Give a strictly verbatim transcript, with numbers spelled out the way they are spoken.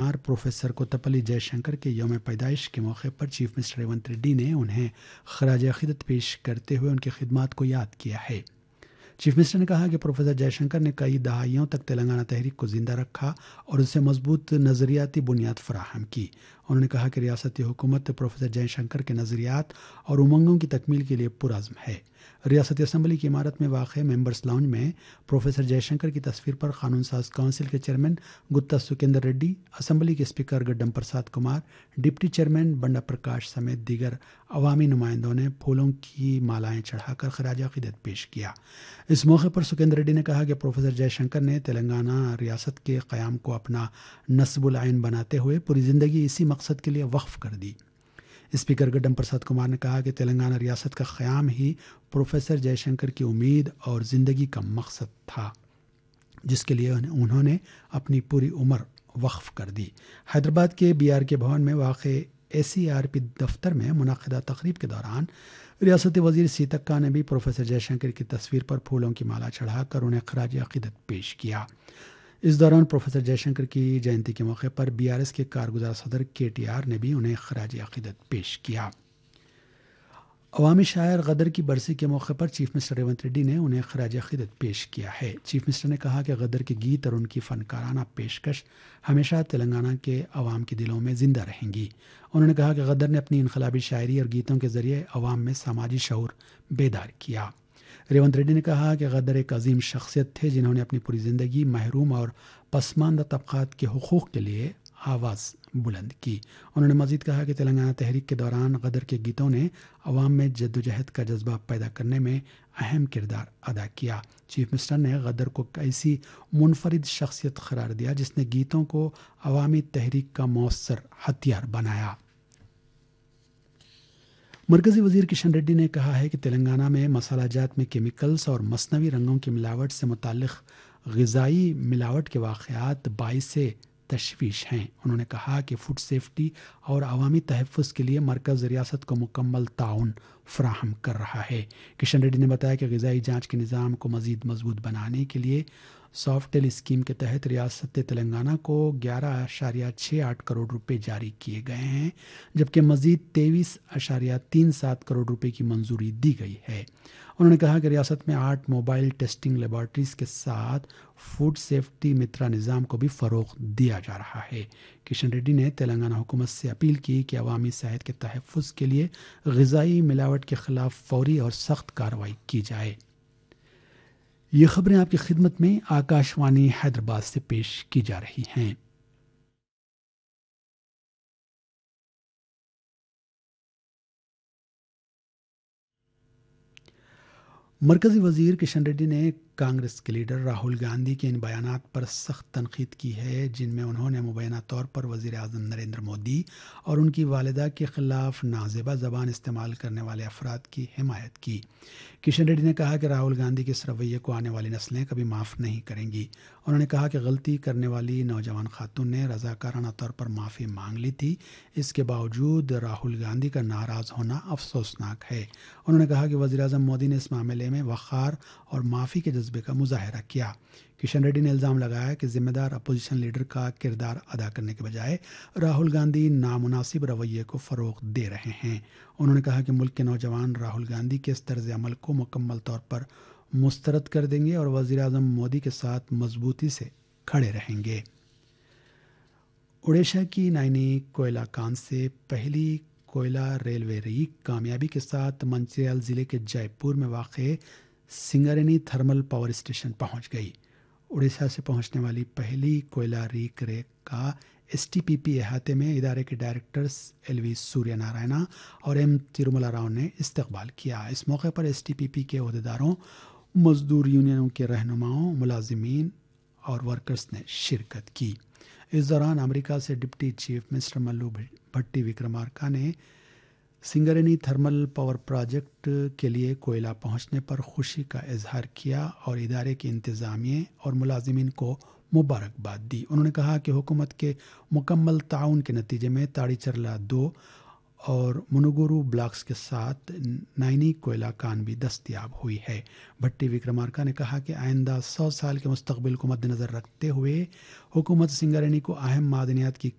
Kumar professor Kothapalli Jaishankar के यौम पैदाइश के मौके पर चीफ मिनिस्टर रेवंत रेड्डी ने उन्हें खराज अकीदत पेश करते हुए उनकी खिदमत को याद किया है। चीफ मिनिस्टर ने कहा कि प्रोफेसर जयशंकर ने कई दहाइयों तक तेलंगाना तहरीक को जिंदा रखा और उससे मजबूत नज़रियाती बुनियाद फराहम की। उन्होंने कहा कि रियासती हुकूमत प्रोफेसर जयशंकर के नज़रियात और उमंगों की तकमील के लिए पुरज़्म है। रियासती असम्बली की इमारत में वाक़ मेंबर्स लाउंज में प्रोफेसर जयशंकर की तस्वीर पर कानून साज काउंसिल के चेयरमैन गुत्ता सुकेंद्र रेड्डी, असम्बली के स्पीकर गड्डम प्रसाद कुमार, डिप्टी चेयरमैन बंडा प्रकाश समेत दीगर अवामी नुमाइंदों ने फूलों की मालाएं चढ़ाकर खराज अकीदत पेश किया। इस मौके पर सुकेंद्र रेड्डी ने कहा कि प्रोफेसर जयशंकर ने तेलंगाना रियासत के क़याम को अपना नस्बुल आइन बनाते हुए पूरी ज़िंदगी इसी मकसद के लिए वक्फ कर दी। स्पीकर गड्डम प्रसाद कुमार ने कहा कि तेलंगाना रियासत का क़याम ही प्रोफेसर जयशंकर की उम्मीद और ज़िंदगी का मकसद था, जिसके लिए उन्होंने अपनी पूरी उम्र वक्फ कर दी। हैदराबाद के बी आर के भवन में वाक़े ए सी आर पी दफ्तर में मुनाक़िदा तक़रीब के दौरान रियासती वज़ीर सीतक्का ने भी प्रोफेसर जयशंकर की तस्वीर पर फूलों की माला चढ़ाकर उन्हें खराज अक़ीदत पेश किया। इस दौरान प्रोफेसर जयशंकर की जयंती के मौके पर बी आर एस के कारगुजार सदर के टी आर ने भी उन्हें खराज अक़ीदत पेश किया। अवामी शायर गदर की बरसी के मौके पर चीफ मिनिस्टर रेवंत रेड्डी ने उन्हें खराज अक़ीदत पेश किया है। चीफ मिनिस्टर ने कहा कि गदर के गीत और उनकी फ़नकाराना पेशकश हमेशा तेलंगाना के अवाम के दिलों में ज़िंदा रहेंगी। उन्होंने कहा कि गदर ने अपनी इनकलाबी शायरी और गीतों के ज़रिए अवाम में समाजी शऊर बेदार किया। रेवंत रेड्डी ने कहा कि गदर एक अजीम शख्सियत थे जिन्होंने अपनी पूरी ज़िंदगी महरूम और पसमानदा तबक़ात के हुकूक़ के लिए आवाज़ बुलंद की। उन्होंने मज़ीद कहा कि तेलंगाना तहरीक के दौरान गदर के गीतों ने अवाम में जद्दोजहद का जज्बा पैदा करने में अहम किरदार अदा किया। चीफ मिनिस्टर ने गदर को ऐसी मुनफरिद शख्सियत करार दिया जिसने गीतों को अवामी तहरीक का मौसर हथियार बनाया। मरकज़ी वज़ीर किशन रेड्डी ने कहा है कि तेलंगाना में मसाला जात में केमिकल्स और मसनवी रंगों की मिलावट से मुताल्लिक़ ग़िज़ाई मिलावट के वाक़यात बाइस तशवीश हैं। उन्होंने कहा कि फूड सेफ्टी और अवामी तहफ़्फ़ुज़ के लिए मरकज़ रियासत को मुकम्मल ताउन फ़राहम कर रहा है। किशन रेड्डी ने बताया कि ग़िज़ाई जाँच के निज़ाम को मज़ीद मजबूत बनाने के लिए सॉफ्टेल स्कीम के तहत रियासत तेलंगाना को ग्यारह अशारिया छः आठ करोड़ रुपए जारी किए गए हैं, जबकि मज़ीद तेईस अशारिया तीन सात करोड़ रुपए की मंजूरी दी गई है। उन्होंने कहा कि रियासत में आठ मोबाइल टेस्टिंग लेबॉर्ट्रीज़ के साथ फूड सेफ्टी मित्रा निज़ाम को भी फ़रोग़ दिया जा रहा है। किशन रेड्डी ने तेलंगाना हुकूमत से अपील की कि अवामी सेहत के तहफ़्फ़ुज़ के लिए ग़िज़ाई मिलावट के ख़िलाफ़ फ़ौरी और सख्त कार्रवाई की जाए। ये खबरें आपकी खिदमत में आकाशवाणी हैदराबाद से पेश की जा रही हैं। मरकज़ी वज़ीर किशन रेड्डी ने कांग्रेस के लीडर राहुल गांधी के इन बयानात पर सख्त तनकीद की है जिनमें उन्होंने मुबैना तौर पर वज़ीर आज़म नरेंद्र मोदी और उनकी वालिदा के ख़िलाफ़ नाज़ेबा ज़बान इस्तेमाल करने वाले अफराद की हिमायत की। किशन रेड्डी ने कहा कि राहुल गांधी के इस रवैये को आने वाली नस्लें कभी माफ़ नहीं करेंगी। उन्होंने कहा कि गलती करने वाली नौजवान खातून ने रज़ाकाराना तौर पर माफ़ी मांग ली थी, इसके बावजूद राहुल गांधी का नाराज़ होना अफसोसनाक है। उन्होंने कहा कि वज़ीर आज़म मोदी ने इस मामले में वक़ार और माफ़ी के जज्बे का मुज़ाहरा किया। किशन रेड्डी ने इल्ज़ाम लगाया कि ज़िम्मेदार अपोजिशन लीडर का किरदार अदा करने के बजाय राहुल गांधी नामुनासिब रवैये को फ़रोग़ दे रहे हैं। उन्होंने कहा कि मुल्क के नौजवान राहुल गांधी के इस तर्ज़ अमल को मुकम्मल तौर पर मुस्तरद कर देंगे और वज़ीर आज़म मोदी के साथ मजबूती से खड़े रहेंगे। उड़ीसा की नाइनी कोयला कान से पहली कोयला रेलवे रीक कामयाबी के साथ मंचिरियाल ज़िले के जयपुर में वाक़ सिंगरेनी थर्मल पावर स्टेशन पहुंच गई। उड़ीसा से पहुंचने वाली पहली कोयला रीक रेक का एस टी पी पी अहाते में इदारे के डायरेक्टर्स एल वी सूर्य नारायणा और एम तिरुमला राव ने इस्तकबाल किया। इस मौके पर एस टी पी पी के अहदेदारों, मजदूर यूनियनों के रहनुमाओं, मुलाजिमीन और वर्कर्स ने शिरकत की। इस दौरान अमेरिका से डिप्टी चीफ मिनिस्टर मल्लू भट्टी विक्रमार्का ने सिंगरेनी थर्मल पावर प्रोजेक्ट के लिए कोयला पहुंचने पर खुशी का इजहार किया और इदारे के इंतज़ामिया और मुलाजिमीन को मुबारकबाद दी। उन्होंने कहा कि हुकूमत के मुकम्मल ताउन के नतीजे में ताड़ीचरला दो और मुनुगुरु ब्लॉक्स के साथ नाइनी कोयला कान भी दस्तयाब हुई है। भट्टी विक्रमार्का ने कहा कि आइंदा सौ साल के मुस्तकबिल को मद्देनज़र रखते हुए हुकूमत सिंगरेनी को अहम मादनियात की